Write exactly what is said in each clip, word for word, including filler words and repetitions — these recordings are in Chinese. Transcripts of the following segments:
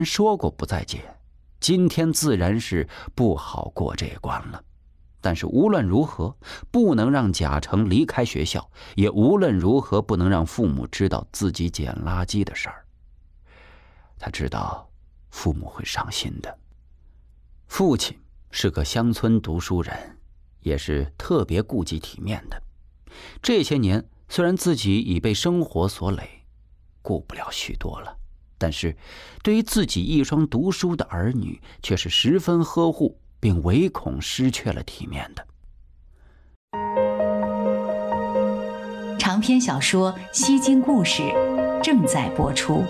说过不再结，今天自然是不好过这关了。但是无论如何，不能让贾成离开学校，也无论如何不能让父母知道自己捡垃圾的事儿。他知道父母会伤心的。父亲是个乡村读书人，也是特别顾及体面的。这些年虽然自己已被生活所累，顾不了许多了，但是对于自己一双读书的儿女却是十分呵护，并唯恐失去了体面的。 长篇小说《西京故事》正在播出。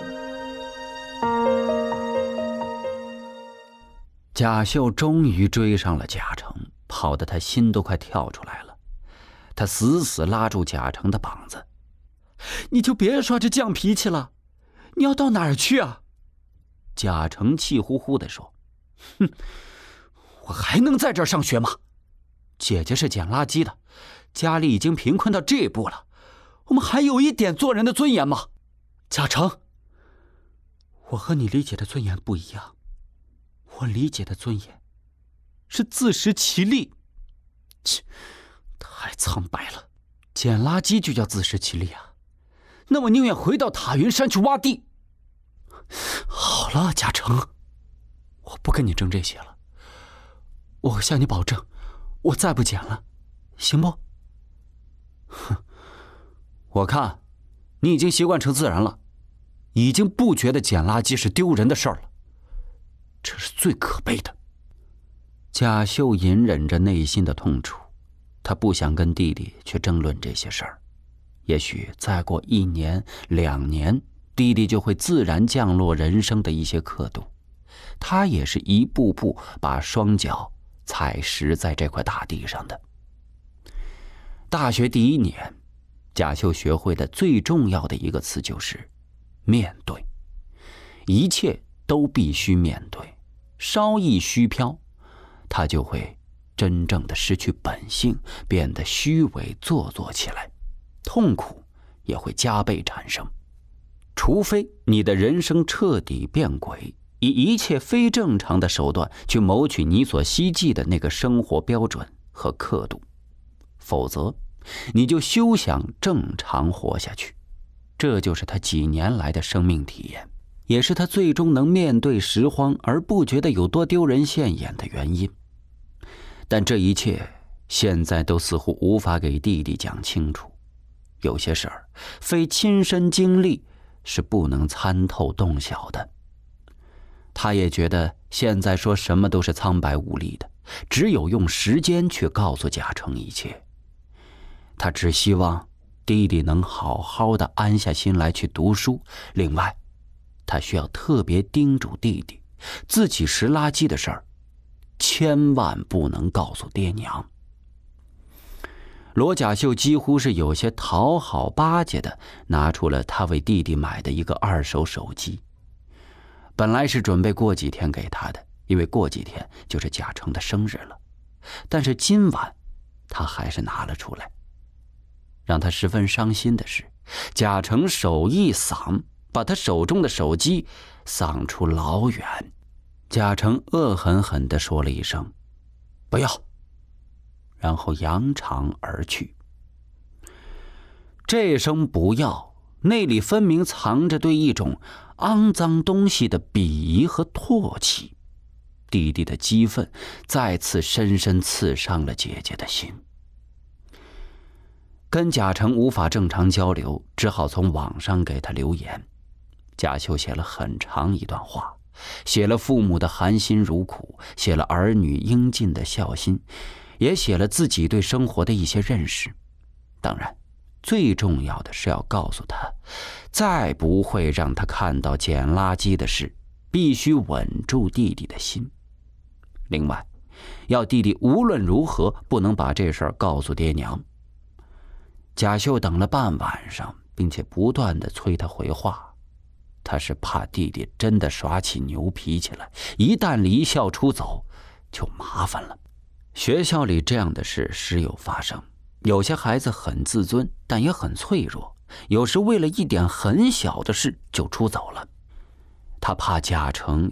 贾秀终于追上了贾成，跑得他心都快跳出来了。他死死拉住贾成的膀子：“你就别耍这犟脾气了，你要到哪儿去啊？”贾成气呼呼地说：“哼，我还能在这儿上学吗？姐姐是捡垃圾的，家里已经贫困到这一步了，我们还有一点做人的尊严吗？”贾成，我和你理解的尊严不一样，我理解的尊严是自食其力。切，太苍白了，捡垃圾就叫自食其力啊？那我宁愿回到塔云山去挖地。好了，贾成，我不跟你争这些了，我向你保证，我再不捡了，行不？哼，我看你已经习惯成自然了，已经不觉得捡垃圾是丢人的事儿了，这是最可悲的。贾秀隐忍着内心的痛楚，他不想跟弟弟去争论这些事儿。也许再过一年两年，弟弟就会自然降落人生的一些刻度，他也是一步步把双脚踩实在这块大地上的。大学第一年，贾秀学会的最重要的一个词就是面对，一切都必须面对，稍一虚飘，他就会真正的失去本性，变得虚伪做作起来，痛苦也会加倍产生。除非你的人生彻底变轨，以一切非正常的手段去谋取你所希冀的那个生活标准和刻度，否则你就休想正常活下去。这就是他几年来的生命体验，也是他最终能面对拾荒而不觉得有多丢人现眼的原因。但这一切现在都似乎无法给弟弟讲清楚，有些事儿非亲身经历是不能参透洞晓的。他也觉得现在说什么都是苍白无力的，只有用时间去告诉贾成一切。他只希望弟弟能好好的安下心来去读书。另外，他需要特别叮嘱弟弟，自己拾垃圾的事儿千万不能告诉爹娘。罗贾秀几乎是有些讨好巴结的拿出了他为弟弟买的一个二手手机，本来是准备过几天给他的，因为过几天就是贾成的生日了。但是今晚他还是拿了出来。让他十分伤心的是，贾成手一搡，把他手中的手机搡出老远。贾成恶狠狠地说了一声不要，然后扬长而去。这声不要，内里分明藏着对一种肮脏东西的鄙夷和唾弃。弟弟的激愤再次深深刺伤了姐姐的心。跟贾成无法正常交流，只好从网上给他留言。贾秀写了很长一段话，写了父母的含辛茹苦，写了儿女应尽的孝心，也写了自己对生活的一些认识。当然，最重要的是要告诉他，再不会让他看到捡垃圾的事，必须稳住弟弟的心。另外，要弟弟无论如何不能把这事儿告诉爹娘。贾秀等了半晚上，并且不断地催他回话。他是怕弟弟真的耍起牛脾气来，一旦离校出走就麻烦了。学校里这样的事时有发生，有些孩子很自尊，但也很脆弱，有时为了一点很小的事就出走了。 他怕贾成